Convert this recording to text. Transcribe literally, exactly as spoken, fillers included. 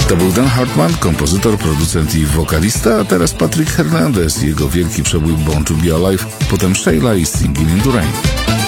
To był Dan Hartman, kompozytor, producent i wokalista, a teraz Patrick Hernandez i jego wielki przebój Born to be Alive, potem Sheila i Singing in the Rain.